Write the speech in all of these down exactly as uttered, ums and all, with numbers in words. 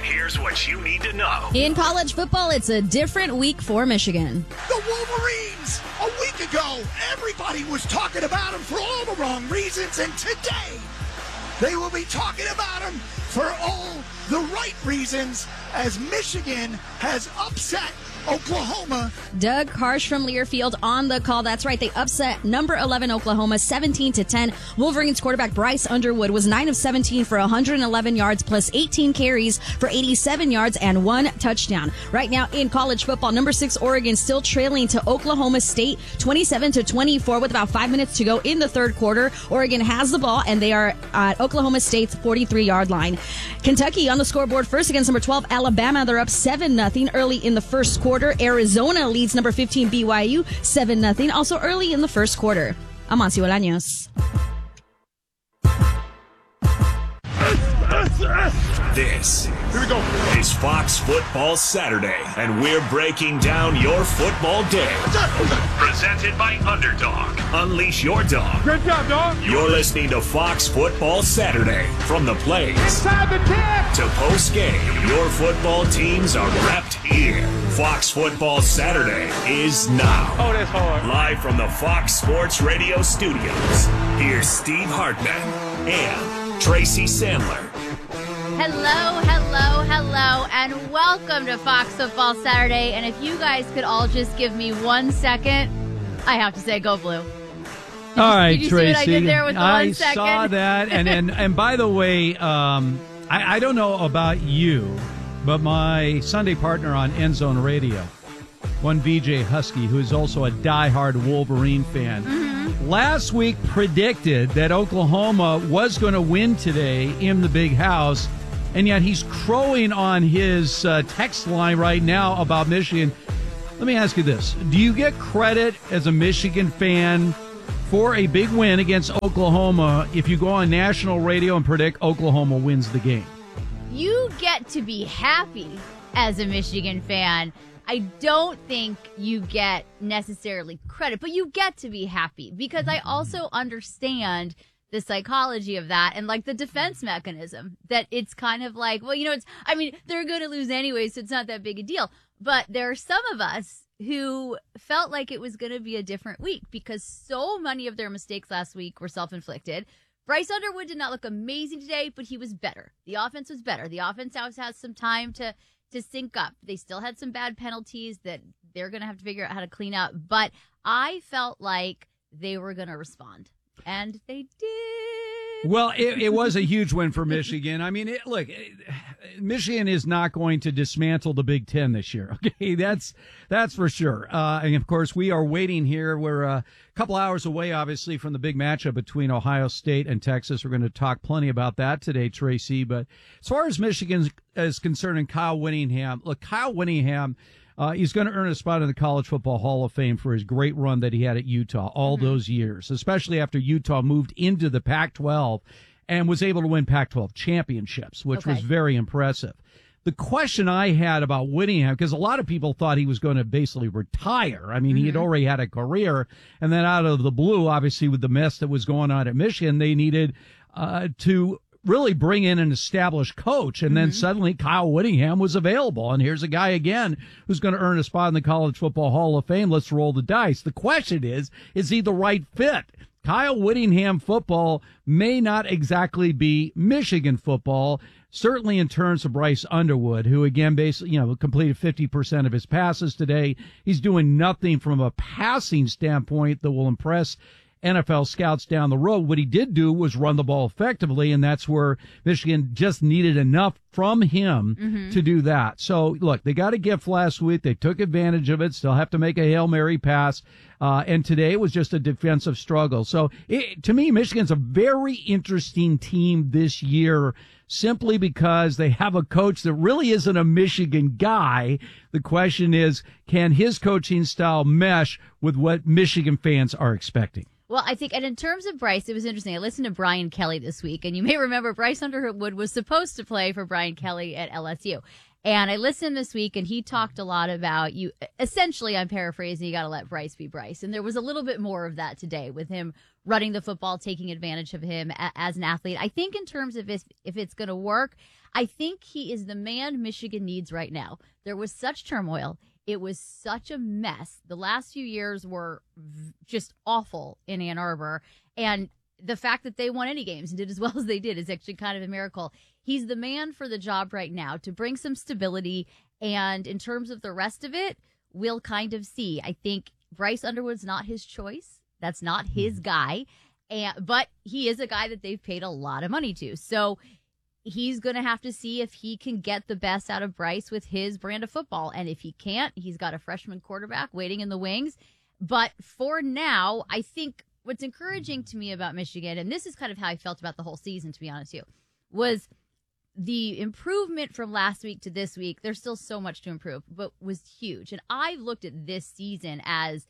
here's what you need to know. In college football, it's a different week for Michigan. The Wolverines! A week ago, everybody was talking about them for all the wrong reasons, and today, they will be talking about them for all the right reasons as Michigan has upset Oklahoma. Doug Harsh from Learfield on the call. That's right. They upset number eleven Oklahoma seventeen to ten. Wolverines quarterback Bryce Underwood was nine of seventeen for one hundred eleven yards plus eighteen carries for eighty-seven yards and one touchdown. Right now in college football, number six Oregon still trailing to Oklahoma State twenty-seven to twenty-four with about five minutes to go in the third quarter. Oregon has the ball and they are at Oklahoma State's forty-three yard line. Kentucky on the scoreboard first against number twelve Alabama. They're up seven nothing early in the first quarter. Arizona leads number fifteen B Y U seven nothing also early in the first quarter. Amancio Bolaños. This Here we go. is Fox Football Saturday, and we're breaking down your football day. Presented by Underdog. Unleash your dog. Good job, dog. You're listening to Fox Football Saturday. From the plays Inside the ten. to post-game, your football teams are wrapped here. Fox Football Saturday is now. Oh, that's hard. Live from the Fox Sports Radio studios, here's Steve Hartman and Tracy Sandler. Hello, hello, hello, and welcome to Fox Football Saturday. And if you guys could all just give me one second, I have to say, go blue. Did all you, right, did you Tracy. See what I did there with the I one second? saw that, and and, and by the way, um, I, I don't know about you, but my Sunday partner on End Zone Radio, one V J Husky, who is also a diehard Wolverine fan, mm-hmm. last week predicted that Oklahoma was going to win today in the Big House. And yet he's crowing on his uh, text line right now about Michigan. Let me ask you this. Do you get credit as a Michigan fan for a big win against Oklahoma if you go on national radio and predict Oklahoma wins the game? You get to be happy as a Michigan fan. I don't think you get necessarily credit, but you get to be happy because I also understand the psychology of that and like the defense mechanism that it's kind of like, well, you know, it's, I mean, they're going to lose anyway, so it's not that big a deal. But there are some of us who felt like it was going to be a different week because so many of their mistakes last week were self-inflicted. Bryce Underwood did not look amazing today, but he was better. The offense was better. The offense house has some time to, to sync up. They still had some bad penalties that they're going to have to figure out how to clean up. But I felt like they were going to respond. And they did. Well, it, it was a huge win for Michigan. I mean, it, look, it, Michigan is not going to dismantle the Big Ten this year. Okay, that's that's for sure. Uh, and of course, we are waiting here. We're a couple hours away, obviously, from the big matchup between Ohio State and Texas. We're going to talk plenty about that today, Tracy. But as far as Michigan is concerned, and Kyle Whittingham, look, Kyle Whittingham. Uh, he's going to earn a spot in the College Football Hall of Fame for his great run that he had at Utah all mm-hmm. those years, especially after Utah moved into the Pac twelve and was able to win Pac twelve championships, which okay. was very impressive. The question I had about Whittingham, because a lot of people thought he was going to basically retire. I mean, mm-hmm. he had already had a career, and then out of the blue, obviously with the mess that was going on at Michigan, they needed uh, to really bring in an established coach. And then mm-hmm. suddenly Kyle Whittingham was available. And here's a guy again who's going to earn a spot in the College Football Hall of Fame. Let's roll the dice. The question is, is he the right fit? Kyle Whittingham football may not exactly be Michigan football, certainly in terms of Bryce Underwood, who again basically, you know, completed fifty percent of his passes today. He's doing nothing from a passing standpoint that will impress N F L scouts down the road. What he did do was run the ball effectively, and that's where Michigan just needed enough from him mm-hmm. to do that. So, look, they got a gift last week. They took advantage of it, still have to make a Hail Mary pass, uh, and today was just a defensive struggle. So, it, to me, Michigan's a very interesting team this year simply because they have a coach that really isn't a Michigan guy. The question is, can his coaching style mesh with what Michigan fans are expecting? Well, I think, and in terms of Bryce, it was interesting. I listened to Brian Kelly this week, and you may remember Bryce Underwood was supposed to play for Brian Kelly at L S U. And I listened this week, and he talked a lot about you. Essentially, I'm paraphrasing, you got to let Bryce be Bryce. And there was a little bit more of that today with him running the football, taking advantage of him a, as an athlete. I think in terms of if, if it's going to work, I think he is the man Michigan needs right now. There was such turmoil. It was such a mess. The last few years were v- just awful in Ann Arbor. And the fact that they won any games and did as well as they did is actually kind of a miracle. He's the man for the job right now to bring some stability. And in terms of the rest of it, we'll kind of see. I think Bryce Underwood's not his choice. That's not his guy. And but he is a guy that they've paid a lot of money to. So he's going to have to see if he can get the best out of Bryce with his brand of football. And if he can't, he's got a freshman quarterback waiting in the wings. But for now, I think what's encouraging to me about Michigan, and this is kind of how I felt about the whole season, to be honest with you, was the improvement from last week to this week. There's still so much to improve, but was huge. And I looked at this season as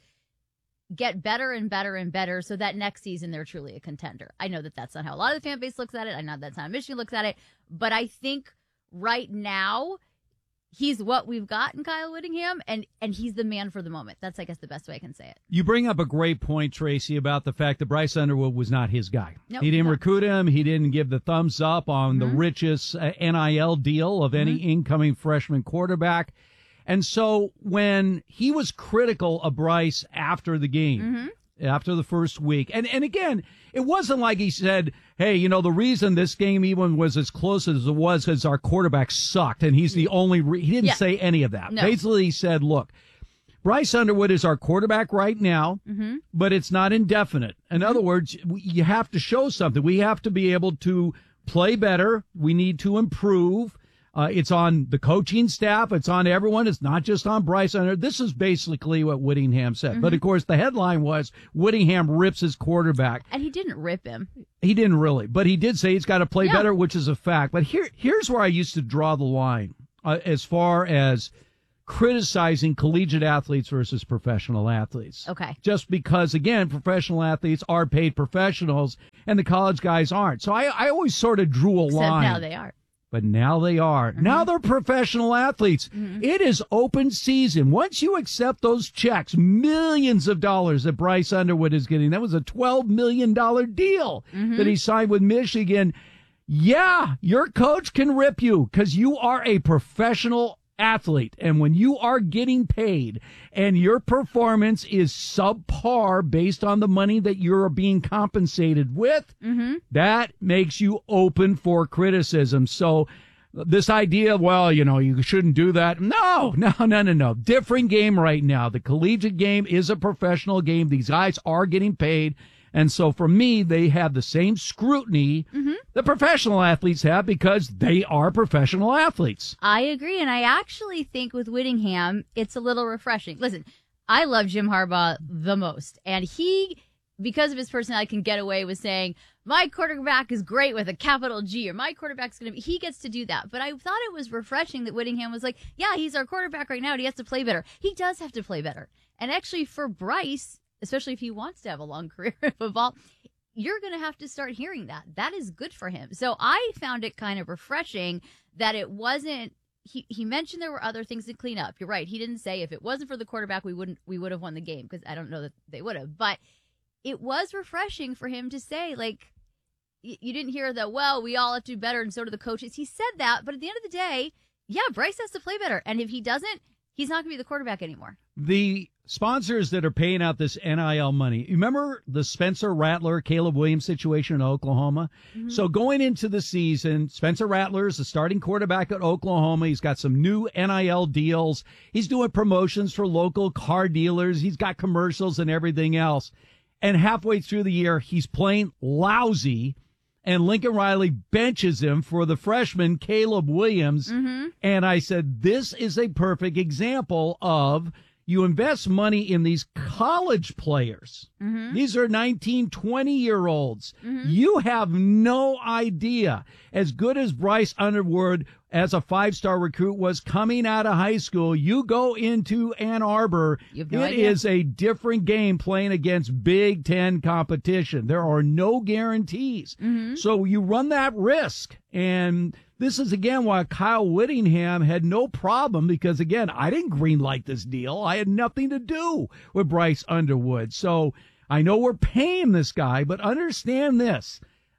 get better and better and better so that next season they're truly a contender. I know that that's not how a lot of the fan base looks at it. I know that's how Michigan looks at it. But I think right now he's what we've got in Kyle Whittingham, and, and he's the man for the moment. That's, I guess, the best way I can say it. You bring up a great point, Tracy, about the fact that Bryce Underwood was not his guy. Nope, he didn't no. recruit him. He didn't give the thumbs up on Mm-hmm. the richest uh, N I L deal of any mm-hmm. incoming freshman quarterback. And so when he was critical of Bryce after the game, mm-hmm. after the first week, and, and again, it wasn't like he said, hey, you know, the reason this game even was as close as it was is our quarterback sucked, and he's the only re-. He didn't yeah. say any of that. No. Basically, he said, look, Bryce Underwood is our quarterback right now, mm-hmm. but it's not indefinite. In mm-hmm. other words, you have to show something. We have to be able to play better. We need to improve. Uh, it's on the coaching staff. It's on everyone. It's not just on Bryce Underwood. This is basically what Whittingham said. Mm-hmm. But, of course, the headline was Whittingham rips his quarterback. And he didn't rip him. He didn't really. But he did say he's got to play yeah. better, which is a fact. But here, here's where I used to draw the line uh, as far as criticizing collegiate athletes versus professional athletes. Okay. Just because, again, professional athletes are paid professionals and the college guys aren't. So I, I always sort of drew a Except line. now they are. But now they are. Mm-hmm. Now they're professional athletes. Mm-hmm. It is open season. Once you accept those checks, millions of dollars that Bryce Underwood is getting, that was a twelve million dollars deal mm-hmm. that he signed with Michigan. Yeah, your coach can rip you because you are a professional athlete. And when you are getting paid and your performance is subpar based on the money that you're being compensated with, mm-hmm. that makes you open for criticism. So this idea, well, you know, you shouldn't do that. No, no, no, no, no. Different game right now. The collegiate game is a professional game. These guys are getting paid. And so for me, they have the same scrutiny mm-hmm. the professional athletes have because they are professional athletes. I agree. And I actually think with Whittingham, it's a little refreshing. Listen, I love Jim Harbaugh the most. And he, because of his personality, can get away with saying, my quarterback is great with a capital G, or my quarterback's going to be, he gets to do that. But I thought it was refreshing that Whittingham was like, yeah, he's our quarterback right now, and he has to play better. He does have to play better. And actually for Bryce, especially if he wants to have a long career in football, you're going to have to start hearing that. That is good for him. So I found it kind of refreshing that it wasn't, he, he mentioned there were other things to clean up. You're right. He didn't say if it wasn't for the quarterback, we wouldn't, we would have won the game, because I don't know that they would have. But it was refreshing for him to say, like, y- you didn't hear that, well, we all have to do better and so do the coaches. He said that, but at the end of the day, yeah, Bryce has to play better. And if he doesn't, he's not going to be the quarterback anymore. The sponsors that are paying out this N I L money, remember the Spencer Rattler, Caleb Williams situation in Oklahoma? Mm-hmm. So going into the season, Spencer Rattler is the starting quarterback at Oklahoma. He's got some new N I L deals. He's doing promotions for local car dealers. He's got commercials and everything else. And halfway through the year, he's playing lousy. And Lincoln Riley benches him for the freshman Caleb Williams. Mm-hmm. And I said, this is a perfect example of you invest money in these college players. Mm-hmm. These are nineteen, twenty-year-olds. Mm-hmm. You have no idea. As good as Bryce Underwood as a five-star recruit was coming out of high school, you go into Ann Arbor, You have no it idea. is a different game playing against Big Ten competition. There are no guarantees. Mm-hmm. So you run that risk. And this is, again, why Kyle Whittingham had no problem because, again, I didn't greenlight this deal. I had nothing to do with Bryce Underwood. So I know we're paying this guy, but understand this.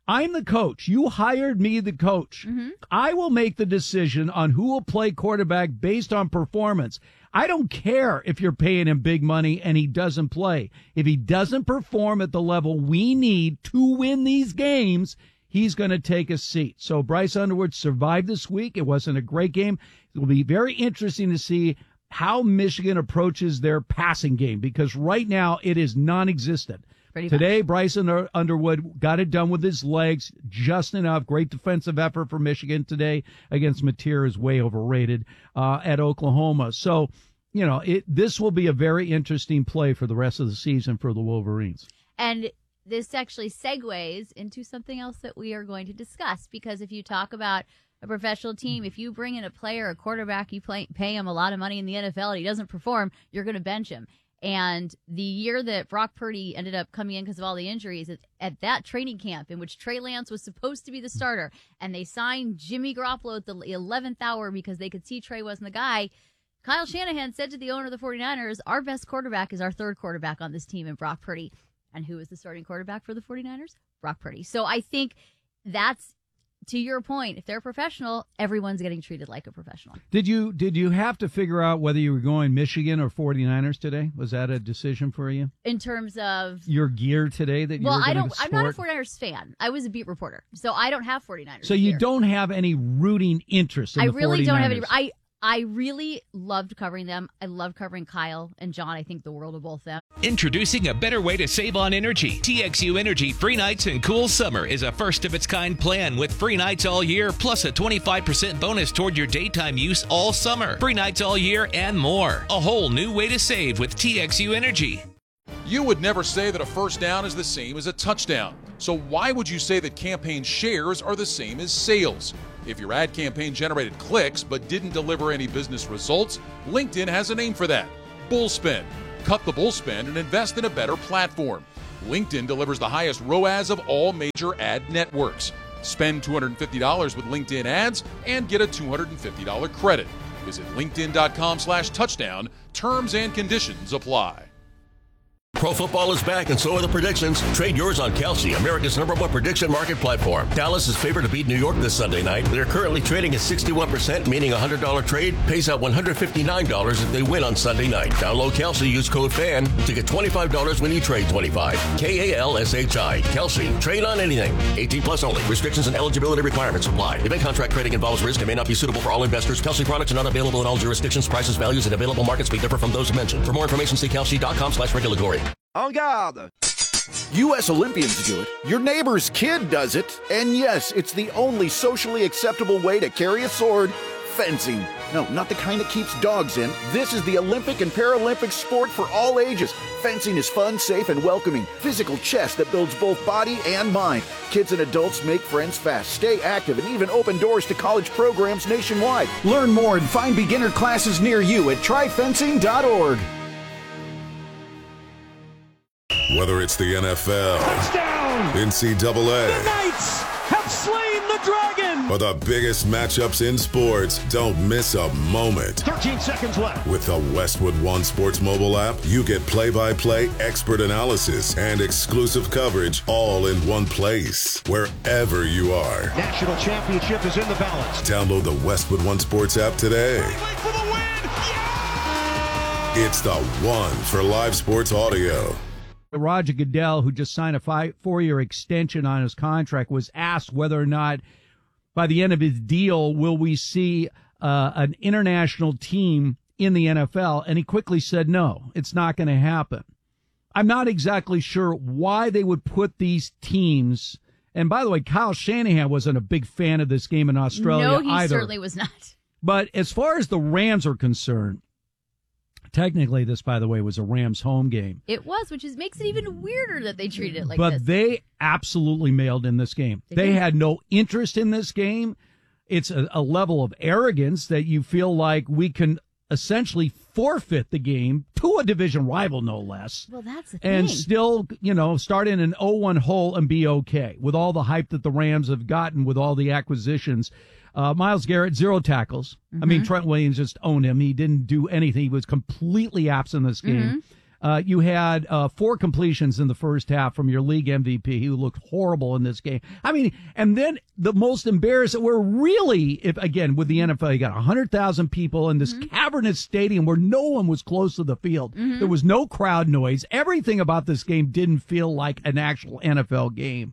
I'm the coach. You hired me, the coach. Mm-hmm. I will make the decision on who will play quarterback based on performance. I don't care if you're paying him big money and he doesn't play. If he doesn't perform at the level we need to win these games, he's going to take a seat. So Bryce Underwood survived this week. It wasn't a great game. It will be very interesting to see how Michigan approaches their passing game, because right now it is non-existent. Pretty Today, much. Bryce Underwood got it done with his legs just enough. Great defensive effort for Michigan today against Mateer, is way overrated uh, at Oklahoma. So, you know, it, this will be a very interesting play for the rest of the season for the Wolverines. And this actually segues into something else that we are going to discuss, because if you talk about a professional team, if you bring in a player, a quarterback, you play, pay him a lot of money in the N F L and he doesn't perform, you're going to bench him. And the year that Brock Purdy ended up coming in because of all the injuries, at, at that training camp in which Trey Lance was supposed to be the starter, and they signed Jimmy Garoppolo at the eleventh hour because they could see Trey wasn't the guy, Kyle Shanahan said to the owner of the 49ers, our best quarterback is our third quarterback on this team in Brock Purdy. And who is the starting quarterback for the 49ers? Brock Purdy. So I think that's, to your point, if they're professional, everyone's getting treated like a professional. Did you did you have to figure out whether you were going Michigan or 49ers today? Was that a decision for you? In terms of your gear today that you well, were I going don't. to sport? I'm not a 49ers fan. I was a beat reporter, so I don't have 49ers. So you gear. don't have any rooting interest in I the really 49ers. don't have any. I I really loved covering them. I loved covering Kyle and John. I think the world of both of them. Introducing a better way to save on energy. T X U Energy Free Nights and Cool Summer is a first-of-its-kind plan with free nights all year, plus a twenty-five percent bonus toward your daytime use all summer. Free nights all year and more. A whole new way to save with T X U Energy. You would never say that a first down is the same as a touchdown. So why would you say that campaign shares are the same as sales? If your ad campaign generated clicks but didn't deliver any business results, LinkedIn has a name for that: Bullspend. Cut the bullspend and invest in a better platform. LinkedIn delivers the highest R O A S of all major ad networks. Spend two hundred fifty dollars with LinkedIn ads and get a two hundred fifty dollars credit. Visit linkedin.com slash touchdown. Terms and conditions apply. Pro football is back, and so are the predictions. Trade yours on Kalshi, America's number one prediction market platform. Dallas is favored to beat New York this Sunday night. They're currently trading at sixty-one percent, meaning a one hundred dollars trade pays out one hundred fifty-nine dollars if they win on Sunday night. Download Kalshi, use code FAN to get twenty-five dollars when you trade twenty-five dollars. K A L S H I. Kalshi. Trade on anything. eighteen plus only. Restrictions and eligibility requirements apply. Event contract trading involves risk and may not be suitable for all investors. Kalshi products are not available in all jurisdictions. Prices, values, and available markets may differ from those mentioned. For more information, see Kalshi.com slash regulatory. En garde! U S Olympians do it. Your neighbor's kid does it. And yes, it's the only socially acceptable way to carry a sword: fencing. No, not the kind that keeps dogs in. This is the Olympic and Paralympic sport for all ages. Fencing is fun, safe, and welcoming. Physical chess that builds both body and mind. Kids and adults make friends fast, stay active, and even open doors to college programs nationwide. Learn more and find beginner classes near you at try fencing dot org. Whether it's the N F L, touchdown, N C double A, the Knights have slain the dragon, or the biggest matchups in sports, don't miss a moment. thirteen seconds left. With the Westwood One Sports mobile app, you get play-by-play, expert analysis, and exclusive coverage all in one place, wherever you are. National championship is in the balance. Download the Westwood One Sports app today. For the win. Yeah! It's the one for live sports audio. Roger Goodell, who just signed a five, four-year extension on his contract, was asked whether or not by the end of his deal will we see uh, an international team in the N F L, and he quickly said no, it's not going to happen. I'm not exactly sure why they would put these teams, and by the way, Kyle Shanahan wasn't a big fan of this game in Australia No, he either. certainly was not. But as far as the Rams are concerned, technically, this, by the way, was a Rams home game. It was, which is makes it even weirder that they treated it like but this. But they absolutely mailed in this game. They They did. had no interest in this game. It's a, a level of arrogance that you feel like we can essentially forfeit the game to a division rival, no less. Well, that's the and thing. still, you know, start in an oh one hole and be okay with all the hype that the Rams have gotten with all the acquisitions. Uh, Myles Garrett, zero tackles. Mm-hmm. I mean, Trent Williams just owned him. He didn't do anything. He was completely absent in this game. Mm-hmm. Uh, you had uh, four completions in the first half from your league M V P, who looked horrible in this game. I mean, and then the most embarrassing, we're really, if again, with the N F L, you got one hundred thousand people in this mm-hmm. cavernous stadium where no one was close to the field. Mm-hmm. There was no crowd noise. Everything about this game didn't feel like an actual N F L game.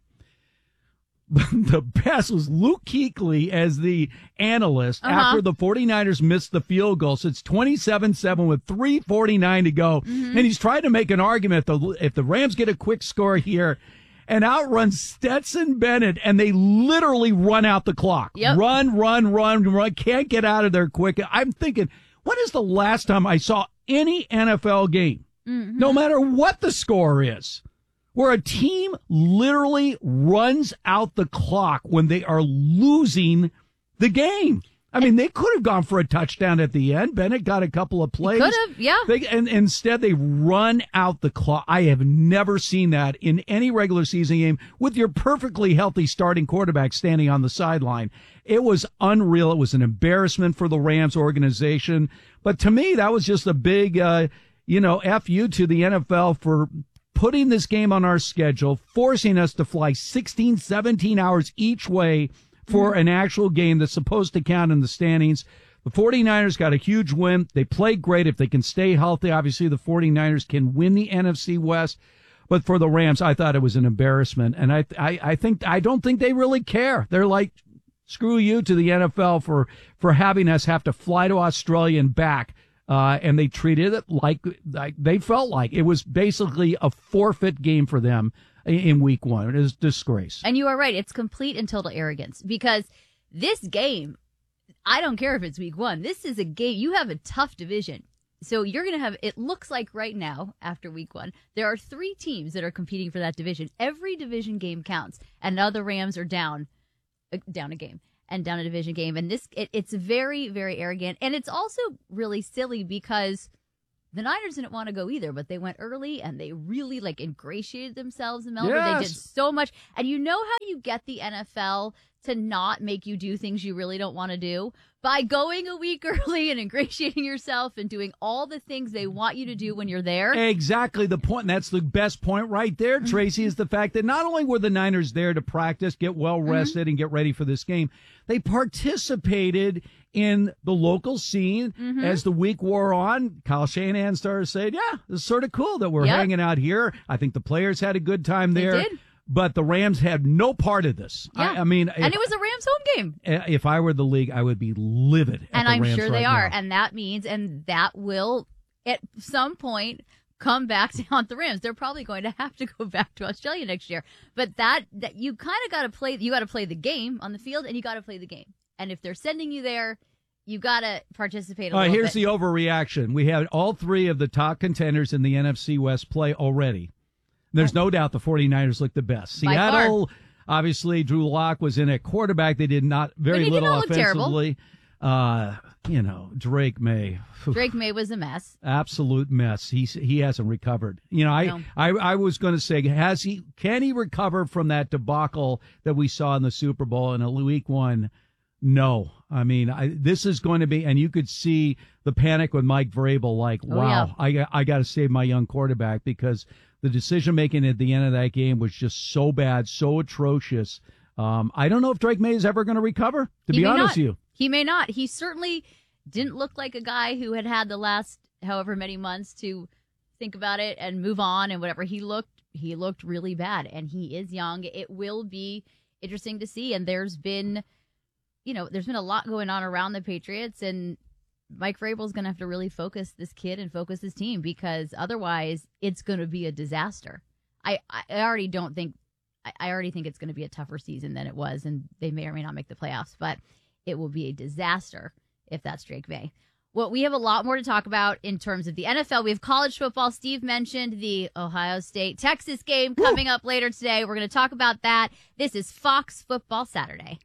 The best was Luke Kuechly as the analyst uh-huh. after the 49ers missed the field goal. So it's twenty-seven seven with three forty-nine to go. Mm-hmm. And he's trying to make an argument that if the Rams get a quick score here and outrun Stetson Bennett, and they literally run out the clock. Yep. Run, run, run, run. Can't get out of there quick. I'm thinking, when is the last time I saw any N F L game, mm-hmm. no matter what the score is, where a team literally runs out the clock when they are losing the game? I mean, they could have gone for a touchdown at the end. Bennett got a couple of plays. Could have, yeah. They, and, and instead, they run out the clock. I have never seen that in any regular season game with your perfectly healthy starting quarterback standing on the sideline. It was unreal. It was an embarrassment for the Rams organization. But to me, that was just a big, uh, you know, F you to the N F L for putting this game on our schedule, forcing us to fly sixteen, seventeen hours each way for mm-hmm. an actual game that's supposed to count in the standings. The 49ers got a huge win. They played great. If they can stay healthy, obviously the 49ers can win the N F C West. But for the Rams, I thought it was an embarrassment. And I, I, I think, I don't think they really care. They're like, screw you to the N F L for, for having us have to fly to Australia and back. Uh, and they treated it like, like they felt like it was basically a forfeit game for them in week one. It is a disgrace. And you are right. It's complete and total arrogance, because this game, I don't care if it's week one. This is a game. You have a tough division. So you're going to have, it looks like right now, after week one, there are three teams that are competing for that division. Every division game counts. And now the Rams are down, uh, down a game. And down a division game. And this, it, it's very, very arrogant. And it's also really silly because the Niners didn't want to go either, but they went early and they really like ingratiated themselves in Melbourne. Yes. They did so much. And you know how you get the N F L to not make you do things you really don't want to do? By going a week early and ingratiating yourself and doing all the things they want you to do when you're there. Exactly the point. And that's the best point right there, Tracy, is the fact that not only were the Niners there to practice, get well rested, mm-hmm. and get ready for this game, they participated in the local scene mm-hmm. as the week wore on. Kyle Shanahan started saying, yeah, it's sort of cool that we're yep. hanging out here. I think the players had a good time there. They did. But the Rams had no part of this. Yeah. I, I mean, if, and it was a Rams home game. If I were the league, I would be livid. At and the I'm Rams sure right they are. now. And that means, and that will at some point come back to haunt the Rams. They're probably going to have to go back to Australia next year. But that, that you kind of got to play, you got to play the game on the field, and you got to play the game. And if they're sending you there, you got to participate a uh, little here's bit. the overreaction. We had all three of the top contenders in the N F C West play already. There's no doubt the 49ers look the best. Seattle, obviously, Drew Lock was in at quarterback. They did not very little offensively. Uh, you know, Drake May. Drake May was a mess. Absolute mess. He he hasn't recovered. You know, I No. I, I was going to say, has he? Can he recover from that debacle that we saw in the Super Bowl in a week one? No. I mean, I, this is going to be, and you could see the panic with Mike Vrabel. Like, Oh, wow, yeah. I I got to save my young quarterback, because the decision making at the end of that game was just so bad, so atrocious. Um, I don't know if Drake May is ever going to recover, to He be may honest not. with you. He may not. He certainly didn't look like a guy who had had the last however many months to think about it and move on and whatever. He looked, he looked really bad, and he is young. It will be interesting to see. And there's been, you know, there's been a lot going on around the Patriots, and Mike Vrabel's going to have to really focus this kid and focus his team, because otherwise it's going to be a disaster. I, I already don't think, I already think it's going to be a tougher season than it was, and they may or may not make the playoffs, but it will be a disaster if that's Drake May. Well, we have a lot more to talk about in terms of the N F L. We have college football. Steve mentioned the Ohio State-Texas game coming Woo! up later today. We're going to talk about that. This is Fox Football Saturday.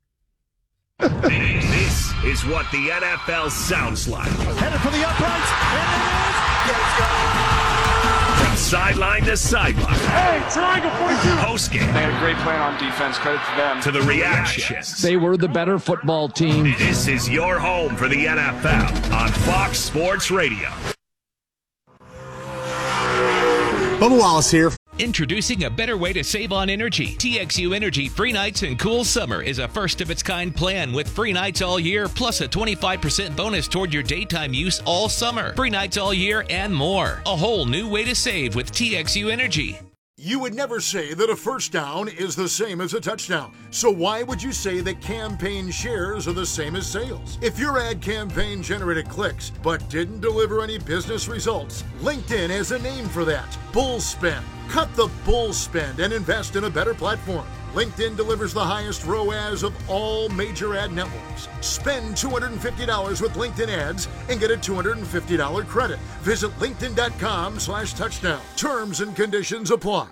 This is what the N F L sounds like. Headed for the uprights, and it is. Let's go! From sideline to sideline. Hey, triangle forty-two. Post game. They had a great plan on defense. Credit to them. To the reactions. They were the better football team. This is your home for the N F L on Fox Sports Radio. Bubba Wallace here. Introducing a better way to save on energy. T X U Energy Free Nights and Cool Summer is a first-of-its-kind plan with free nights all year, plus a twenty-five percent bonus toward your daytime use all summer. Free nights all year and more. A whole new way to save with T X U Energy. You would never say that a first down is the same as a touchdown. So why would you say that campaign shares are the same as sales? If your ad campaign generated clicks but didn't deliver any business results, LinkedIn has a name for that. Bull spend. Cut the bull spend and invest in a better platform. LinkedIn delivers the highest R O A S of all major ad networks. Spend two hundred fifty dollars with LinkedIn ads and get a two hundred fifty dollars credit. Visit linkedin.com slash touchdown. Terms and conditions apply.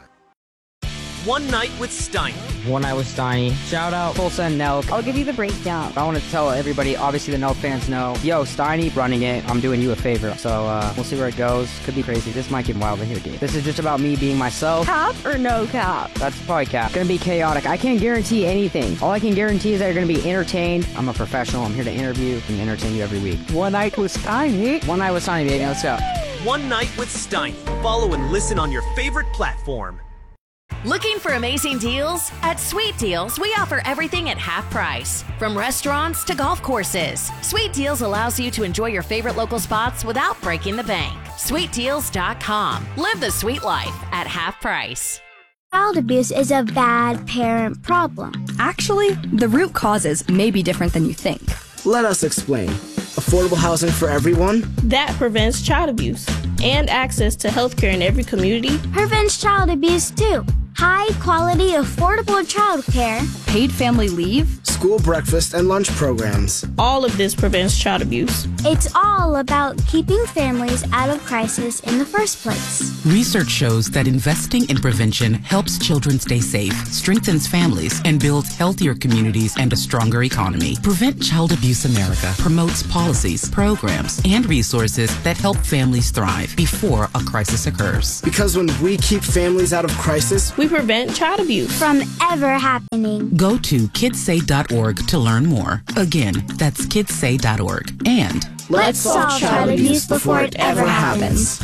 One Night with Steiny. One Night with Steiny. Shout out Tulsa and Nelk. I'll give you the breakdown. I want to tell everybody, obviously the Nelk fans know, yo, Steiny running it, I'm doing you a favor. So uh, we'll see where it goes. Could be crazy. This might get wild in here, dude. This is just about me being myself. Cap or no cap? That's probably cap. Gonna be chaotic. I can't guarantee anything. All I can guarantee is that you're gonna be entertained. I'm a professional. I'm here to interview and entertain you every week. One Night with Steiny. One Night with Steiny, baby. Let's go. One Night with Steiny. Follow and listen on your favorite platform. Looking for amazing deals? At Sweet Deals, we offer everything at half price. From restaurants to golf courses, Sweet Deals allows you to enjoy your favorite local spots without breaking the bank. sweet deals dot com. Live the sweet life at half price. Child abuse is a bad parent problem. Actually, the root causes may be different than you think. Let us explain. Affordable housing for everyone? That prevents child abuse. And access to healthcare in every community. Prevents child abuse too. High quality, affordable childcare. Paid family leave. School breakfast and lunch programs. All of this prevents child abuse. It's all about keeping families out of crisis in the first place. Research shows that investing in prevention helps children stay safe, strengthens families, and builds healthier communities and a stronger economy. Prevent Child Abuse America promotes policies, programs, and resources that help families thrive before a crisis occurs. Because when we keep families out of crisis, we prevent child abuse from ever happening. Go to kids say dot org to learn more. Again, that's kids say dot org. And let's solve child abuse before it ever happens.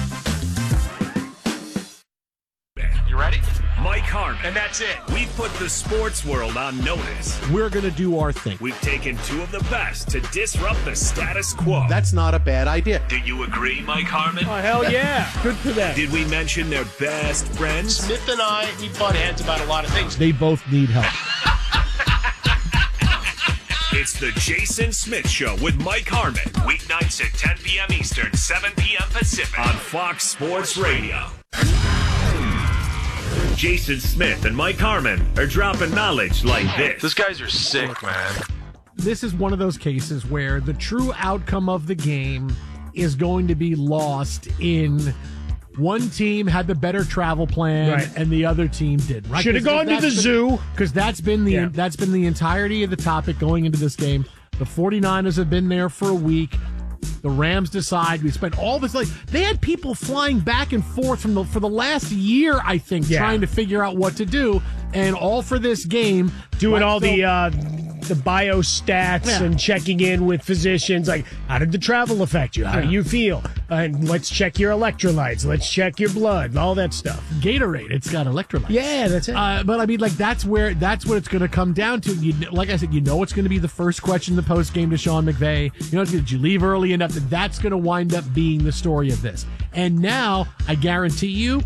You ready? Mike Harmon. And that's it. We've put the sports world on notice. We're going to do our thing. We've taken two of the best to disrupt the status quo. That's not a bad idea. Do you agree, Mike Harmon? Oh, hell yeah. Good for them. Did we mention their best friends? Smith and I, we butt heads about a lot of things. They both need help. It's the Jason Smith Show with Mike Harmon. Weeknights at ten p.m. Eastern, seven p.m. Pacific on Fox Sports Radio. Jason Smith and Mike Harmon are dropping knowledge like this. These guys are sick, man. This is one of those cases where the true outcome of the game is going to be lost in one team had the better travel plan, right, and the other team didn't. Right? Should have gone to the been, zoo. Because that's been the yeah. that's been the entirety of the topic going into this game. The 49ers have been there for a week. The Rams decide. We spent all this, like, they had people flying back and forth from the for the last year, I think, yeah. trying to figure out what to do, and all for this game. Doing like, all so, the uh, the biostats yeah. and checking in with physicians, like, how did the travel affect you? How yeah. do you feel? And let's check your electrolytes. Let's check your blood. All that stuff. Gatorade, it's got electrolytes. Yeah, that's it. Uh, but I mean, like, that's where that's what it's going to come down to. You, like I said, you know, it's going to be the first question in the post game to Sean McVay. You know, did you leave early enough? That that's going to wind up being the story of this. And now, I guarantee you,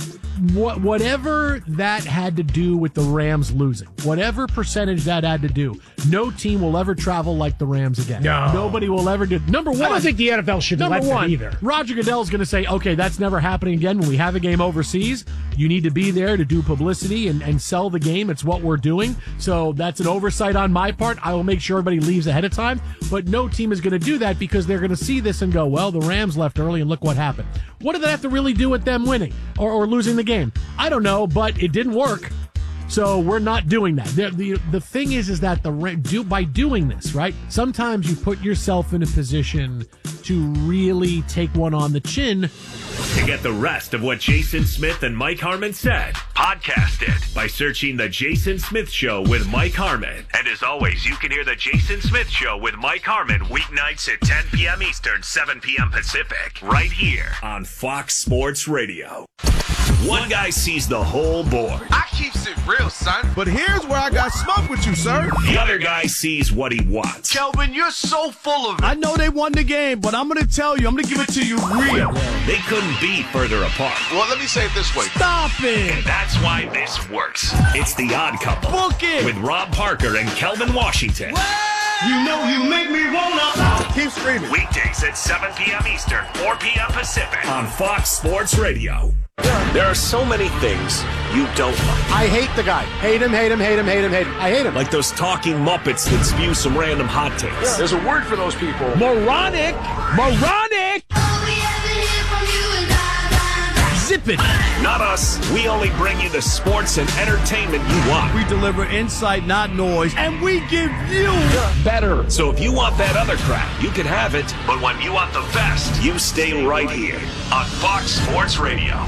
what whatever that had to do with the Rams losing, whatever percentage that had to do, no team will ever travel like the Rams again. No. Nobody will ever do. Number one, I don't think the N F L should number let one, that either. Roger Goodell's going to say, okay, that's never happening again. When we have a game overseas, you need to be there to do publicity and, and sell the game. It's what we're doing. So that's an oversight on my part. I will make sure everybody leaves ahead of time. But no team is going to do that because they're going to see this and go, well, the Rams left early and look what happened. What did that have to really do with them winning or, or losing the game? I don't know, but it didn't work. So we're not doing that. The, the, the thing is, is that the do by doing this, right? Sometimes you put yourself in a position to really take one on the chin. To get the rest of what Jason Smith and Mike Harmon said, podcast it by searching The Jason Smith Show with Mike Harmon. And as always, you can hear The Jason Smith Show with Mike Harmon weeknights at ten p.m. Eastern, seven p.m. Pacific, right here on Fox Sports Radio. One guy sees the whole board. I keeps it real, son. But here's where I got smoke with you, sir. The other guy sees what he wants. Kelvin, you're so full of it. I know they won the game, but I'm going to tell you, I'm going to give it to you real. They couldn't be further apart. Well, let me say it this way. Stop it. And that's why this works. It's The Odd Couple. Book it. With Rob Parker and Kelvin Washington. You know you make me wanna. Keep screaming. Weekdays at seven p.m. Eastern, four p.m. Pacific on Fox Sports Radio. There are so many things you don't like. I hate the guy. Hate him, hate him, hate him, hate him, hate him. I hate him. Like those talking Muppets that spew some random hot takes. Yeah. There's a word for those people. Moronic. Moronic. Zip it. Not us. We only bring you the sports and entertainment you want. We deliver insight, not noise, and we give you better. So if you want that other crap, you can have it. But when you want the best, you stay right here on Fox Sports Radio.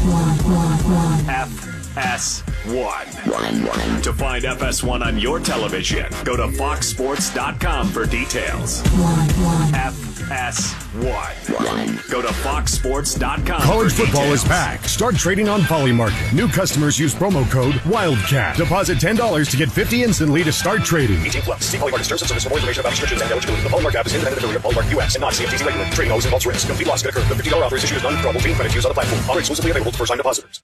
F S one. To find F S one on your television, go to fox sports dot com for details. F S one. Go to fox sports dot com. College for football details. is back. Start trading on Polymarket. New customers use promo code WILDCAT. Deposit ten dollars to get fifty instantly to start trading. eighteen plus. See Polymarket terms and service for more information about restrictions and eligibility. The Polymarket app is independent affiliate of Polymarket U S and not C F T C regulated. Trading always involves risk. Complete loss can occur. The fifty dollars offer is issued as non-withdrawable chain credit used on the platform. Offer exclusively available to first-time depositors.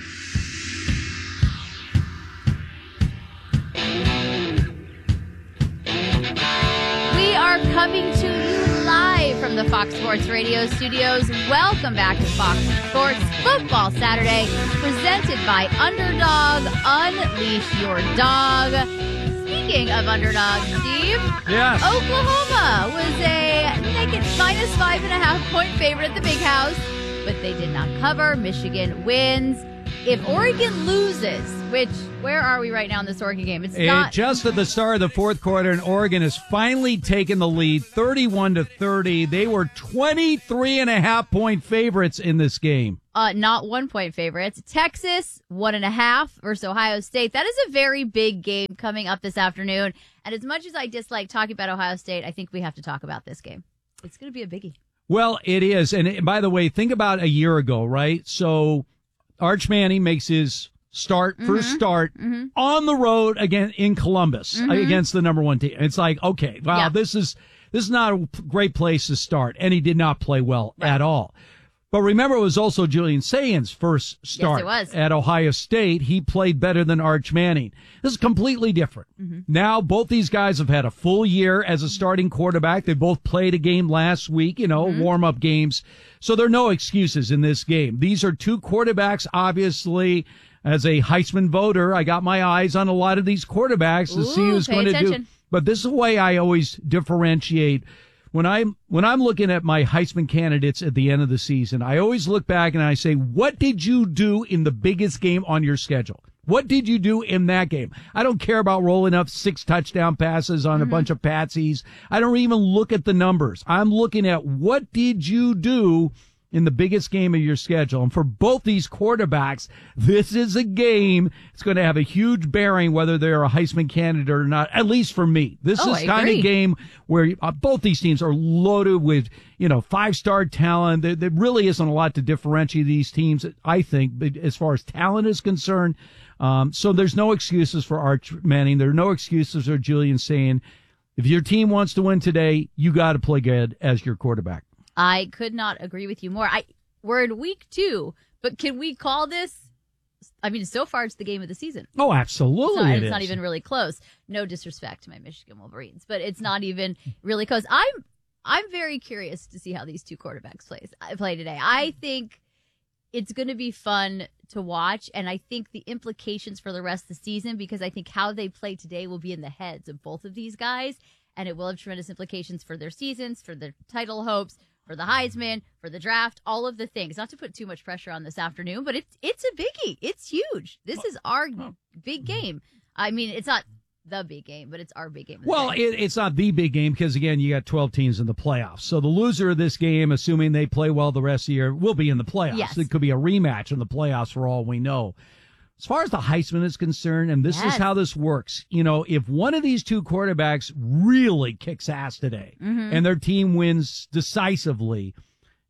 We are coming to you live from the Fox Sports Radio studios. Welcome back to Fox Sports Football Saturday, presented by Underdog. Unleash your dog. Speaking of Underdog, Steve, yes. Oklahoma was a naked minus five and a half point favorite at the Big House, but they did not cover. Michigan wins. If Oregon loses, which, where are we right now in this Oregon game? It's it, not just at the start of the fourth quarter, and Oregon has finally taken the lead, thirty-one to thirty. They were twenty-three and a half point favorites in this game. Uh, not one point favorites. Texas, one and a half versus Ohio State. That is a very big game coming up this afternoon. And as much as I dislike talking about Ohio State, I think we have to talk about this game. It's going to be a biggie. Well, it is. And it, by the way, think about a year ago, right? So Arch Manning makes his start, mm-hmm. first start mm-hmm. on the road again in Columbus mm-hmm. against the number one team. It's like, okay, wow, yeah. this is this is not a great place to start. And he did not play well right. at all. But remember, it was also Julian Sagan's first start yes, at Ohio State. He played better than Arch Manning. This is completely different. Mm-hmm. Now, both these guys have had a full year as a starting quarterback. They both played a game last week, you know, mm-hmm. warm-up games. So there are no excuses in this game. These are two quarterbacks, obviously. As a Heisman voter, I got my eyes on a lot of these quarterbacks to Ooh, see who's going to do. But this is the way I always differentiate. When I'm, when I'm looking at my Heisman candidates at the end of the season, I always look back and I say, what did you do in the biggest game on your schedule? What did you do in that game? I don't care about rolling up six touchdown passes on mm-hmm. a bunch of patsies. I don't even look at the numbers. I'm looking at what did you do in the biggest game of your schedule. And for both these quarterbacks, this is a game. It's going to have a huge bearing whether they're a Heisman candidate or not, at least for me. This oh, is kind of game where uh, both these teams are loaded with, you know, five-star talent. There, there really isn't a lot to differentiate these teams, I think, as far as talent is concerned. Um, so there's no excuses for Arch Manning. There are no excuses for Julian saying, if your team wants to win today, you got to play good as your quarterback. I could not agree with you more. I we're in week two, but can we call this? I mean, so far it's the game of the season. Oh, absolutely, it's not, it it's is. not even really close. No disrespect to my Michigan Wolverines, but it's not even really close. I'm I'm very curious to see how these two quarterbacks play play today. I think it's going to be fun to watch, and I think the implications for the rest of the season, because I think how they play today will be in the heads of both of these guys, and it will have tremendous implications for their seasons, for their title hopes, for the Heisman, for the draft, all of the things. Not to put too much pressure on this afternoon, but it's it's a biggie. It's huge. This is our big game. I mean, it's not the big game, but it's our big game. Well, it, it's not the big game because, again, you got twelve teams in the playoffs. So the loser of this game, assuming they play well the rest of the year, will be in the playoffs. Yes. It could be a rematch in the playoffs for all we know. As far as the Heisman is concerned, and this yes. is how this works, you know, if one of these two quarterbacks really kicks ass today mm-hmm. and their team wins decisively,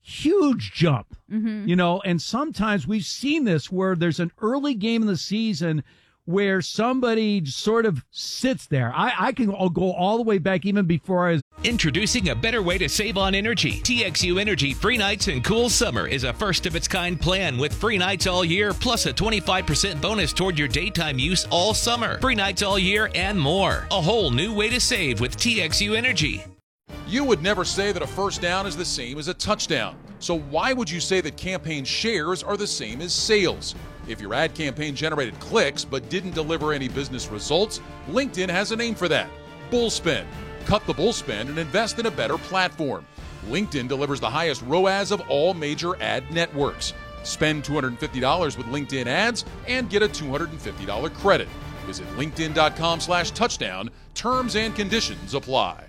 huge jump, Mhm. you know, and sometimes we've seen this where there's an early game in the season where somebody sort of sits there. I, I can I'll go all the way back even before I was. Introducing a better way to save on energy. T X U Energy Free Nights and Cool Summer is a first-of-its-kind plan with free nights all year, plus a twenty-five percent bonus toward your daytime use all summer. Free nights all year and more. A whole new way to save with T X U Energy. You would never say that a first down is the same as a touchdown. So why would you say that campaign shares are the same as sales? If your ad campaign generated clicks but didn't deliver any business results, LinkedIn has a name for that: Bullspend. Cut the bullspend and invest in a better platform. LinkedIn delivers the highest R O A S of all major ad networks. Spend two hundred fifty dollars with LinkedIn ads and get a two hundred fifty dollars credit. Visit linkedin.com slash touchdown. Terms and conditions apply.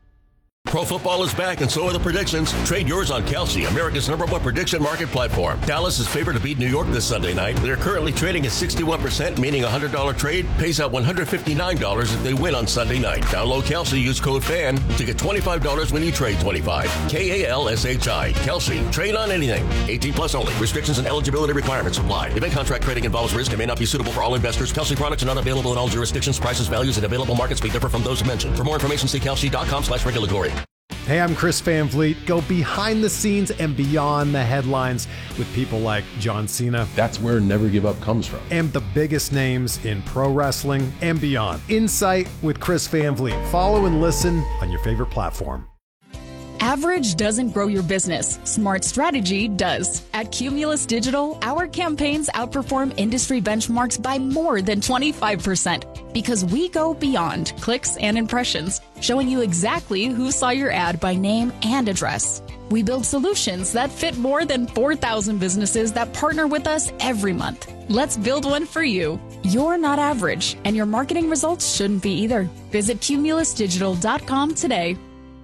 Pro football is back, and so are the predictions. Trade yours on Kelsey, America's number one prediction market platform. Dallas is favored to beat New York this Sunday night. They're currently trading at sixty-one percent, meaning a one hundred dollars trade pays out one hundred fifty-nine dollars if they win on Sunday night. Download Kelsey, use code FAN to get twenty-five dollars when you trade twenty-five. K A L S H I. Kelsey. Trade on anything. eighteen plus only. Restrictions and eligibility requirements apply. Event contract trading involves risk and may not be suitable for all investors. Kelsey products are not available in all jurisdictions. Prices, values, and available markets may differ from those mentioned. For more information, see kelsey.com slash regulatory. Hey, I'm Chris Van Vliet. Go behind the scenes and beyond the headlines with people like John Cena. That's where Never Give Up comes from. And the biggest names in pro wrestling and beyond. Insight with Chris Van Vliet. Follow and listen on your favorite platform. Average doesn't grow your business. Smart strategy does. At Cumulus Digital, our campaigns outperform industry benchmarks by more than twenty-five percent because we go beyond clicks and impressions, showing you exactly who saw your ad by name and address. We build solutions that fit more than four thousand businesses that partner with us every month. Let's build one for you. You're not average, and your marketing results shouldn't be either. Visit cumulus digital dot com today.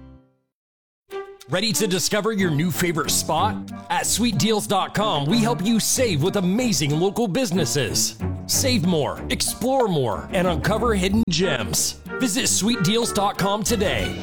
Ready to discover your new favorite spot? At sweet deals dot com, we help you save with amazing local businesses. Save more, explore more, and uncover hidden gems. Visit sweet deals dot com today.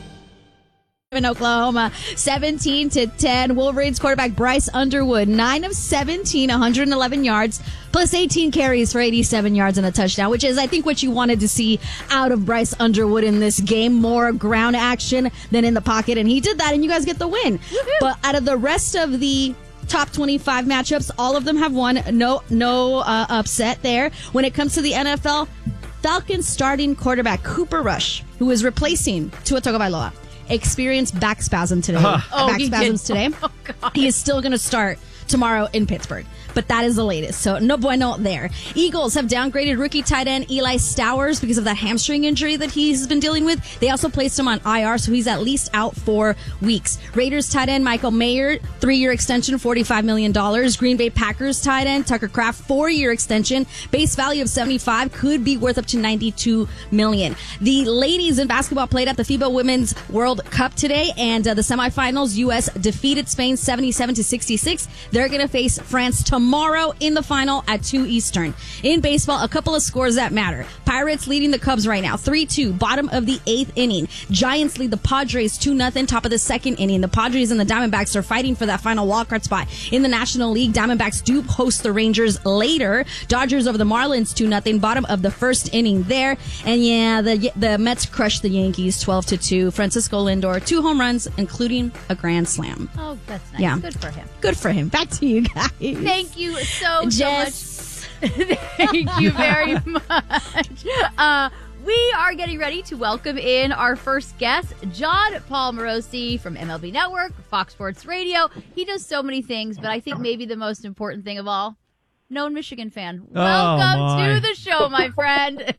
In Oklahoma, seventeen to ten. Wolverines quarterback Bryce Underwood, nine of seventeen, one hundred eleven yards, plus eighteen carries for eighty-seven yards and a touchdown, which is, I think, what you wanted to see out of Bryce Underwood in this game. More ground action than in the pocket, and he did that, and you guys get the win. Woo-hoo. But out of the rest of the top twenty-five matchups, all of them have won. No, no uh, upset there. When it comes to the N F L, Falcons starting quarterback Cooper Rush, who is replacing Tua Tagovailoa, experienced back spasm today. Huh. Oh, back he spasms did. today. Oh, God. He is still going to start tomorrow in Pittsburgh. But that is the latest. So no bueno there. Eagles have downgraded rookie tight end Eli Stowers because of that hamstring injury that he's been dealing with. They also placed him on I R, so he's at least out for weeks. Raiders tight end Michael Mayer, three-year extension, forty-five million dollars. Green Bay Packers tight end Tucker Kraft, four-year extension, base value of seventy-five, could be worth up to ninety-two million dollars. The ladies in basketball played at the FIBA Women's World Cup today, and uh, the semifinals, U S defeated Spain seventy-seven to sixty-six. They're going to face France tomorrow. Tomorrow in the final at two Eastern. In baseball, a couple of scores that matter. Pirates leading the Cubs right now, three two, bottom of the eighth inning. Giants lead the Padres two nothing, top of the second inning. The Padres and the Diamondbacks are fighting for that final wildcard spot in the National League. Diamondbacks do host the Rangers later. Dodgers over the Marlins two nothing, bottom of the first inning there. And yeah, the the Mets crushed the Yankees twelve to two. Francisco Lindor, two home runs, including a grand slam. Oh, that's nice. Yeah. Good for him. Good for him. Back to you guys. Thank you so, Jess. so much. Thank you very much. Uh, we are getting ready to welcome in our first guest, John Paul Morosi from M L B Network, Fox Sports Radio. He does so many things, but I think maybe the most important thing of all, known Michigan fan. Welcome my. to the show, my friend.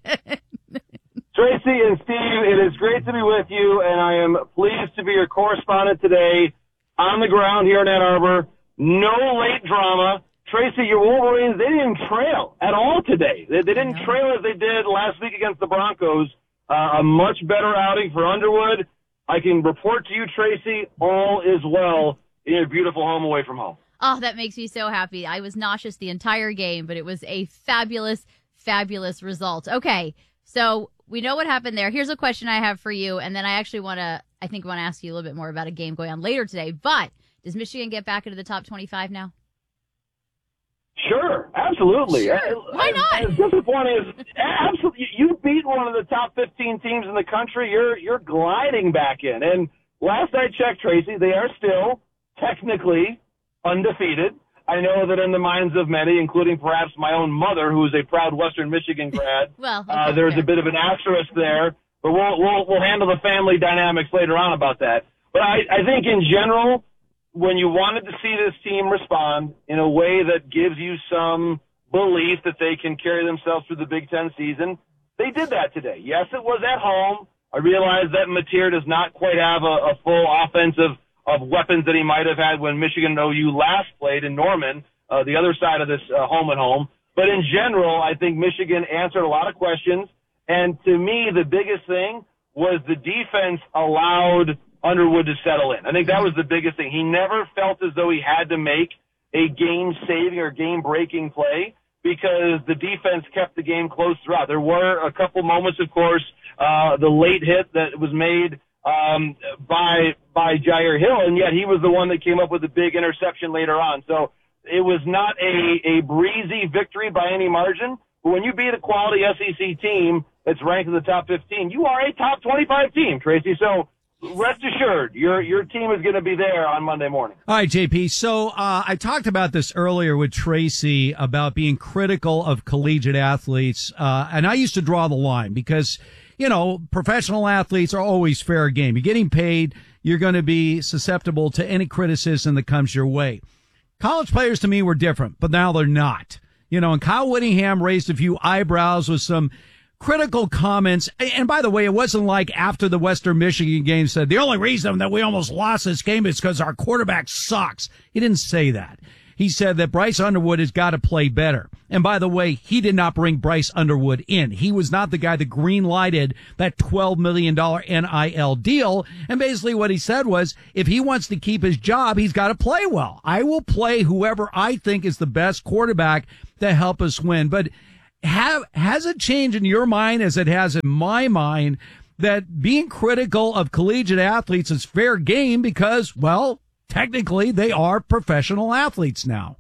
Tracy and Steve, it is great to be with you, and I am pleased to be your correspondent today on the ground here in Ann Arbor. No late drama. Tracy, your Wolverines, they didn't trail at all today. They, they didn't trail as they did last week against the Broncos. Uh, a much better outing for Underwood. I can report to you, Tracy, all is well in your beautiful home away from home. Oh, that makes me so happy. I was nauseous the entire game, but it was a fabulous, fabulous result. Okay, so we know what happened there. Here's a question I have for you, and then I actually want to, I think, want to ask you a little bit more about a game going on later today. But Does Michigan get back into the top twenty-five now? Sure, absolutely. Sure. Why not? As disappointing as absolutely, you beat one of the top fifteen teams in the country. You're you're gliding back in. And last I checked, Tracy, they are still technically undefeated. I know that in the minds of many, including perhaps my own mother, who is a proud Western Michigan grad, well, okay, uh, there's fair. a bit of an asterisk there. But we'll we'll we'll handle the family dynamics later on about that. But I, I think in general, when you wanted to see this team respond in a way that gives you some belief that they can carry themselves through the Big Ten season, they did that today. Yes, it was at home. I realize that Mateer does not quite have a, a full offensive of weapons that he might have had when Michigan and O U last played in Norman, uh, the other side of this uh, home and home. But in general, I think Michigan answered a lot of questions. And to me, the biggest thing was the defense allowed Underwood to settle in. I think that was the biggest thing. He never felt as though he had to make a game-saving or game-breaking play because the defense kept the game close throughout. There were a couple moments, of course, uh, the late hit that was made um, by by Jair Hill, and yet he was the one that came up with the big interception later on. So it was not a, a breezy victory by any margin. But when you beat a quality S E C team that's ranked in the top fifteen, you are a top twenty-five team, Tracy. So rest assured, your your team is going to be there on Monday morning. All right, J P. So uh, I talked about this earlier with Tracy about being critical of collegiate athletes, uh, and I used to draw the line because, you know, professional athletes are always fair game. You're getting paid, you're going to be susceptible to any criticism that comes your way. College players to me were different, but now they're not. You know, and Kyle Whittingham raised a few eyebrows with some critical comments. And by the way, it wasn't like after the Western Michigan game said, the only reason that we almost lost this game is because our quarterback sucks. He didn't say that. He said that Bryce Underwood has got to play better. And by the way, he did not bring Bryce Underwood in. He was not the guy that green-lighted that twelve million dollars N I L deal. And basically what he said was, if he wants to keep his job, he's got to play well. I will play whoever I think is the best quarterback to help us win. But have, has it changed in your mind as it has in my mind that being critical of collegiate athletes is fair game because, well, technically they are professional athletes now?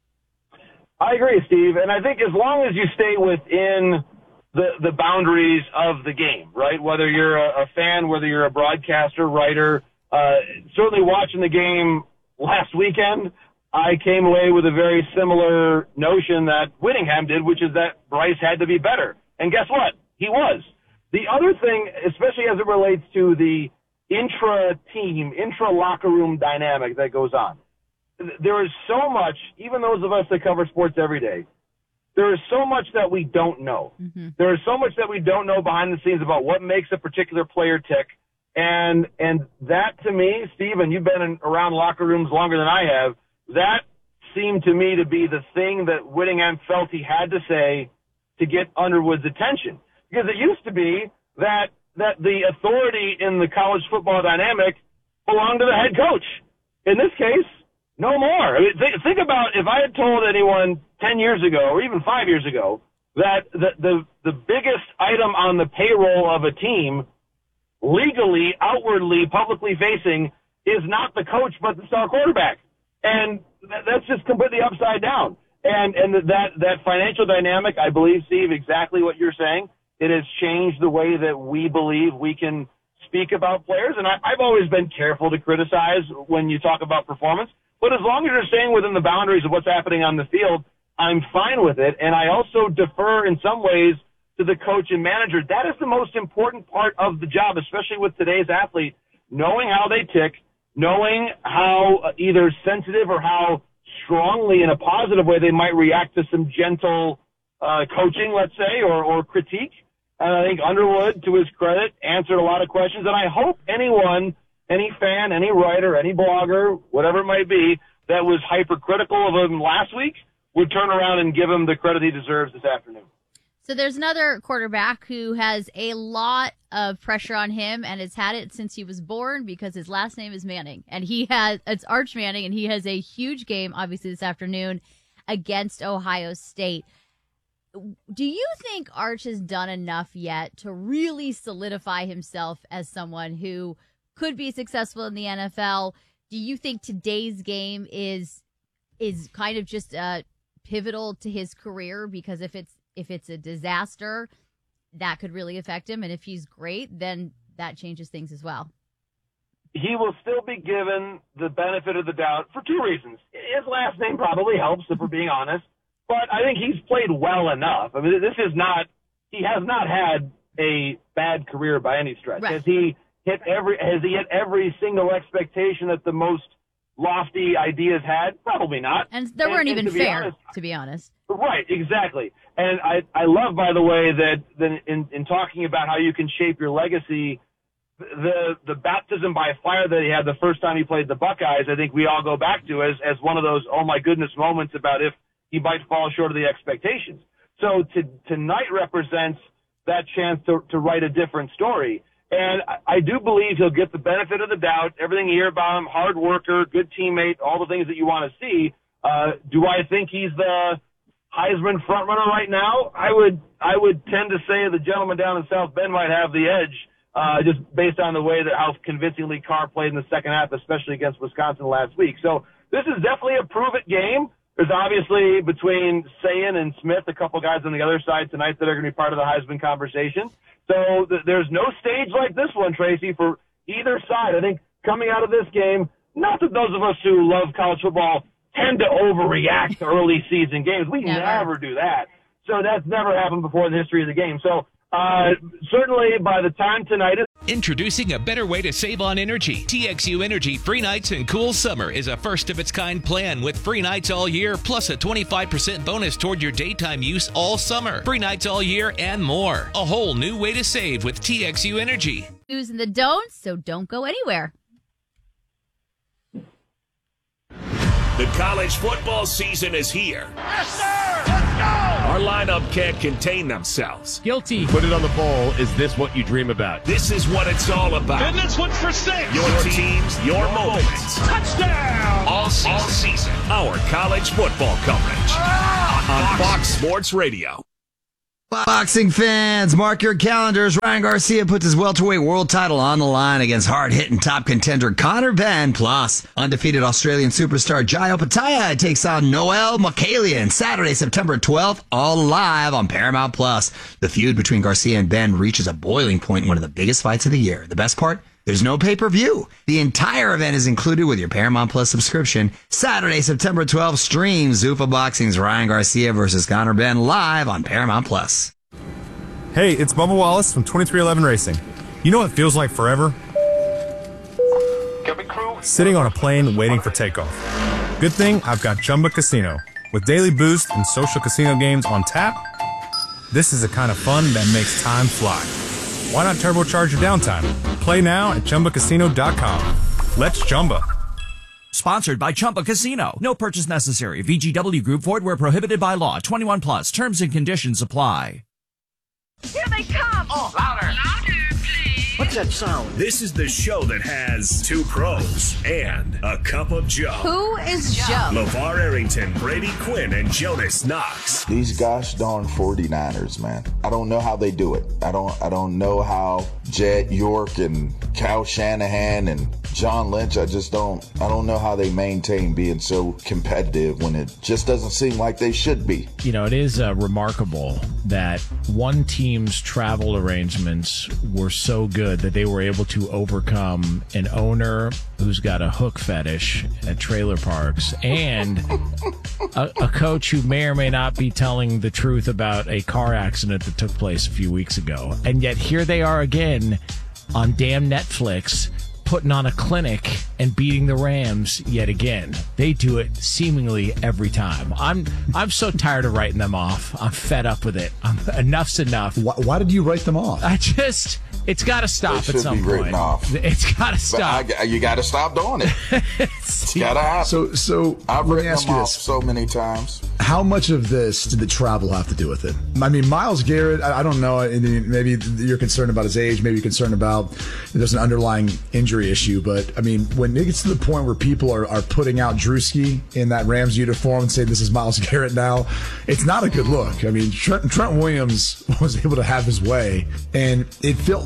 I agree, Steve. And I think as long as you stay within the, the boundaries of the game, right? Whether you're a, a fan, whether you're a broadcaster, writer, uh, certainly watching the game last weekend, I came away with a very similar notion that Whittingham did, which is that Bryce had to be better. And guess what? He was. The other thing, especially as it relates to the intra-team, intra-locker room dynamic that goes on, there is so much, even those of us that cover sports every day, there is so much that we don't know. Mm-hmm. There is so much that we don't know behind the scenes about what makes a particular player tick. And and that, to me, Steve, and you've been in, around locker rooms longer than I have, that seemed to me to be the thing that Whittingham felt he had to say to get Underwood's attention. Because it used to be that that the authority in the college football dynamic belonged to the head coach. In this case, no more. I mean, think, think about if I had told anyone ten years ago or even five years ago that the, the, the biggest item on the payroll of a team, legally, outwardly, publicly facing, is not the coach but the star quarterback. And that, that's just completely upside down. And, and that, that financial dynamic, I believe, Steve, exactly what you're saying. It has changed the way that we believe we can speak about players. And I, I've always been careful to criticize when you talk about performance. But as long as you're staying within the boundaries of what's happening on the field, I'm fine with it. And I also defer in some ways to the coach and manager. That is the most important part of the job, especially with today's athlete, knowing how they tick, knowing how either sensitive or how strongly in a positive way they might react to some gentle uh, coaching, let's say, or, or critique. And I think Underwood, to his credit, answered a lot of questions. And I hope anyone, any fan, any writer, any blogger, whatever it might be, that was hypercritical of him last week would turn around and give him the credit he deserves this afternoon. So there's another quarterback who has a lot of pressure on him and has had it since he was born because his last name is Manning. And he has, it's Arch Manning, and he has a huge game, obviously, this afternoon against Ohio State. Do you think Arch has done enough yet to really solidify himself as someone who could be successful in the N F L? do you think today's game is is kind of just uh, pivotal to his career? Because if it's if it's a disaster, that could really affect him. And if he's great, then that changes things as well. He will still be given the benefit of the doubt for two reasons. His last name probably helps, if we're being honest. But I think he's played well enough. I mean, this is not – he has not had a bad career by any stretch. Right. Has he hit every has he hit every single expectation that the most lofty ideas had? Probably not. And they weren't and, even and to fair, honest, to be honest. Right, exactly. And I, I love, by the way, that, that in, in talking about how you can shape your legacy – The the baptism by fire that he had the first time he played the Buckeyes, I think we all go back to as as one of those oh my goodness moments about if he might fall short of the expectations. So to, tonight represents that chance to to write a different story, and I, I do believe he'll get the benefit of the doubt. Everything you hear about him, hard worker, good teammate, all the things that you want to see. Uh, do I think he's the Heisman frontrunner right now? I would I would tend to say the gentleman down in South Bend might have the edge. Uh, just based on the way that how convincingly Carr played in the second half, especially against Wisconsin last week. So this is definitely a prove-it game. There's obviously between Sayin and Smith, a couple guys on the other side tonight that are going to be part of the Heisman conversation. So th- there's no stage like this one, Tracy, for either side. I think coming out of this game, not that those of us who love college football tend to overreact to early season games. We never, never do that. So that's never happened before in the history of the game. So Uh, certainly by the time tonight is... Introducing a better way to save on energy. T X U Energy Free Nights and Cool Summer is a first-of-its-kind plan with free nights all year, plus a twenty-five percent bonus toward your daytime use all summer. Free nights all year and more. A whole new way to save with T X U Energy. Do's and the don'ts, so don't go anywhere. The college football season is here. Yes, sir! Let's go! Our lineup can't contain themselves. Guilty. Put it on the poll. Is this what you dream about? This is what it's all about. And this one's for six. Your teams, your, your moments. Touchdown! All season. All season. Our college football coverage ah, on Fox Sports Radio. Boxing fans, mark your calendars. Ryan Garcia puts his welterweight world title on the line against hard-hitting top contender Conor Benn. Plus, undefeated Australian superstar Jai Opetaia takes on Noel Mokalian Saturday, September twelfth, all live on Paramount Plus. The feud between Garcia and Benn reaches a boiling point in one of the biggest fights of the year. The best part? There's no pay-per-view. The entire event is included with your Paramount Plus subscription. Saturday, September twelfth, stream Zuffa Boxing's Ryan Garcia versus Conor Benn live on Paramount Plus. Hey, it's Bubba Wallace from twenty-three eleven Racing. You know what feels like forever? Sitting on a plane waiting for takeoff. Good thing I've got Chumba Casino. With daily boost and social casino games on tap, this is the kind of fun that makes time fly. Why not turbocharge your downtime? Play now at Chumba Casino dot com. Let's Chumba. Sponsored by Chumba Casino. No purchase necessary. V G W Group. Void where prohibited by law. twenty-one plus. Terms and conditions apply. Here they come! Oh, louder! Louder, please! What's that sound? This is the show that has two pros and a cup of Joe. Who is Joe? LeVar Arrington, Brady Quinn, and Jonas Knox. These gosh darn forty-niners, man. I don't know how they do it. I don't I don't know how Jed York and Kyle Shanahan and John Lynch, I just don't, I don't know how they maintain being so competitive when it just doesn't seem like they should be. You know, it is uh, remarkable that one team's travel arrangements were so good that they were able to overcome an owner who's got a hook fetish at trailer parks and a, a coach who may or may not be telling the truth about a car accident that took place a few weeks ago. And yet here they are again on damn Netflix, putting on a clinic and beating the Rams yet again. They do it seemingly every time. I'm I'm so tired of writing them off. I'm fed up with it. I'm, enough's enough. Why, why did you write them off? I just, it's got to stop at some point. Off. It's got to stop. I, you got to stop doing it. It's got to happen. So, so I've let written me ask them you off this. so many times. How much of this did the travel have to do with it? I mean, Myles Garrett, I, I don't know. I mean, maybe you're concerned about his age. Maybe you're concerned about there's an underlying injury issue. But, I mean, when it gets to the point where people are, are putting out Drewski in that Rams uniform and saying this is Myles Garrett now, it's not a good look. I mean, Trent, Trent Williams was able to have his way. And it felt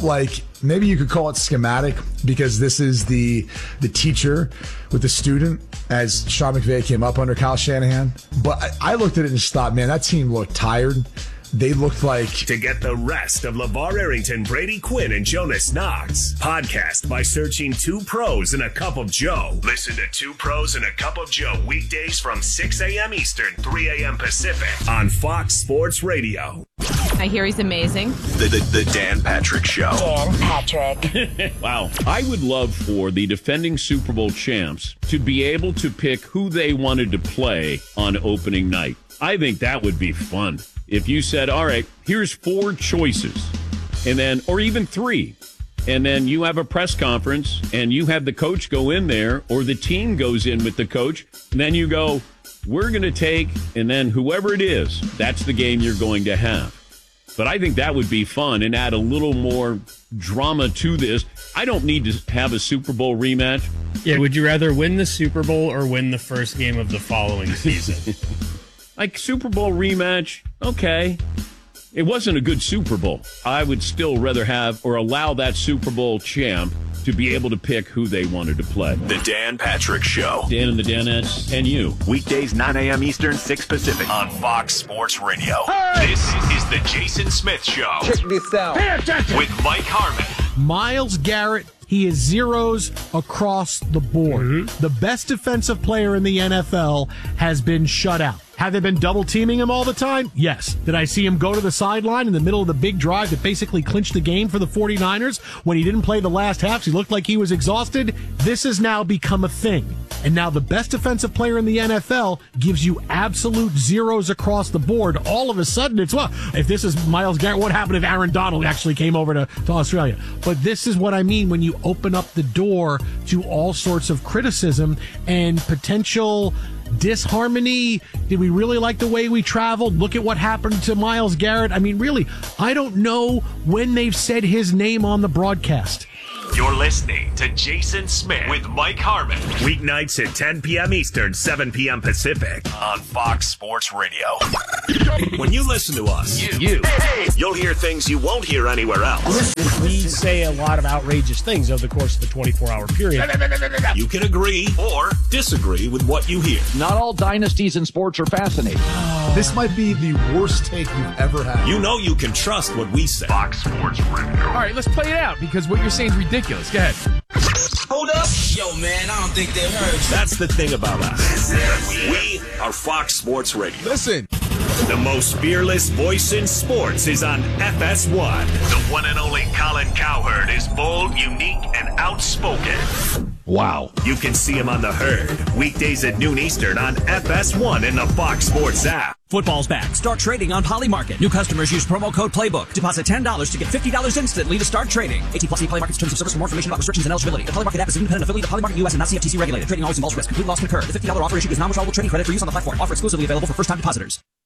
like maybe you could call it schematic because this is the the teacher with the student as Sean McVay came up under Kyle Shanahan. But I, I looked at it and just thought, man, that team looked tired. They looked like... To get the rest of LeVar Arrington, Brady Quinn, and Jonas Knox, podcast by searching Two Pros and a Cup of Joe. Listen to Two Pros and a Cup of Joe weekdays from six a.m. Eastern, three a.m. Pacific on Fox Sports Radio. I hear he's amazing. The, the, the Dan Patrick Show. Dan Patrick. Wow. I would love for the defending Super Bowl champs to be able to pick who they wanted to play on opening night. I think that would be fun. If you said, all right, here's four choices, and then, or even three, and then you have a press conference and you have the coach go in there or the team goes in with the coach, and then you go, we're going to take, and then whoever it is, that's the game you're going to have. But I think that would be fun and add a little more drama to this. I don't need to have a Super Bowl rematch. Yeah, would you rather win the Super Bowl or win the first game of the following season? Like Super Bowl rematch, okay. It wasn't a good Super Bowl. I would still rather have or allow that Super Bowl champ to be able to pick who they wanted to play. The Dan Patrick Show. Dan and the Danettes and you. Weekdays, nine a.m. Eastern, six Pacific on Fox Sports Radio. Hey! This is the Jason Smith Show. Check this out. Pay attention. With Mike Harmon. Myles Garrett, he is zeros across the board. Mm-hmm. The best defensive player in the N F L has been shut out. Have they been double teaming him all the time? Yes. Did I see him go to the sideline in the middle of the big drive that basically clinched the game for the 49ers when he didn't play the last half? He looked like he was exhausted. This has now become a thing. And now the best defensive player in the N F L gives you absolute zeros across the board. All of a sudden, it's, well, if this is Myles Garrett, what happened if Aaron Donald actually came over to, to Australia? But this is what I mean when you open up the door to all sorts of criticism and potential disharmony. Did we really like the way we traveled? Look at what happened to Myles Garrett. I mean, really, I don't know when they've said his name on the broadcast. You're listening to Jason Smith with Mike Harmon. Weeknights at ten p.m. Eastern, seven p.m. Pacific on Fox Sports Radio. When you listen to us, you, you you'll hear things you won't hear anywhere else. We say a lot of outrageous things over the course of the twenty-four hour period. You can agree or disagree with what you hear. Not all dynasties in sports are fascinating. This might be the worst take you've ever had. You know you can trust what we say. Fox Sports Radio. All right, let's play it out because what you're saying is ridiculous. Go ahead. Hold up. Yo, man, I don't think they heard you. That's the thing about us. We are Fox Sports Radio. Listen. The most fearless voice in sports is on F S one. The one and only Colin Cowherd is bold, unique, and outspoken. Wow. You can see him on The Herd, weekdays at noon Eastern on F S one and the Fox Sports app. Football's back. Start trading on Polymarket. New customers use promo code PLAYBOOK. Deposit ten dollars to get fifty dollars instantly to start trading. eighteen plus Polymarket's terms of service for more information about restrictions and eligibility. The Polymarket app is an independent affiliate of Polymarket U S and not C F T C regulated. Trading always involves risk. Complete loss can occur. The fifty dollars offer issued is non-withdrawable trading credit for use on the platform. Offer exclusively available for first-time depositors.